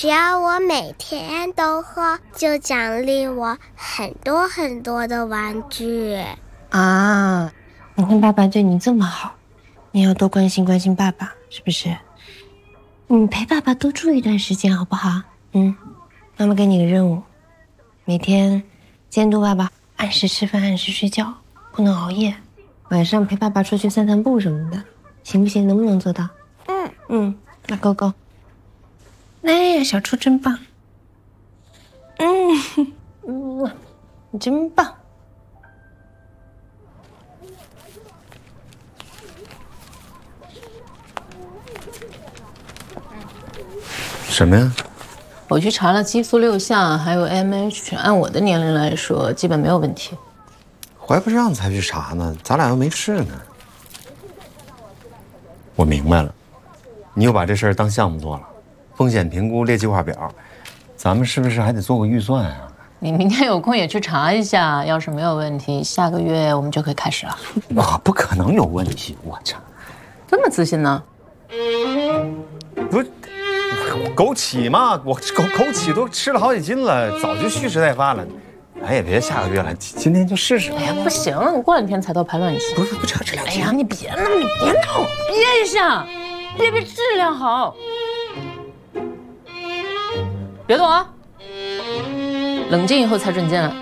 只要我每天都喝，就奖励我很多很多的玩具。 啊，你看爸爸对你这么好，你要多关心关心爸爸，是不是？你陪爸爸多住一段时间好不好？妈妈给你个任务，每天监督爸爸按时吃饭，按时睡觉，不能熬夜，晚上陪爸爸出去散散步什么的，行不行？能不能做到？那勾勾。哎呀，小猪真棒。你真棒。 什么呀？ 我去查了激素6项，还有 AMH， 按我的年龄来说，基本没有问题。 怀不上才去查呢，咱俩又没事呢。我明白了，你又把这事儿当项目做了，风险评估列计划表，咱们是不是还得做个预算啊？ 你明天有空也去查一下，要是没有问题，下个月我们就可以开始了。 我不可能有问题，我这这么自信呢？ 不是。枸杞嘛，我枸杞都吃了好几斤了，早就蓄势待发了。咱也别下个月了，今天就试试。 哎呀，不行，你过两天彩头排卵期。 不扯这两天。 哎呀，你别闹，你别闹，憋一下，憋质量好。别动啊！冷静以后才准进来。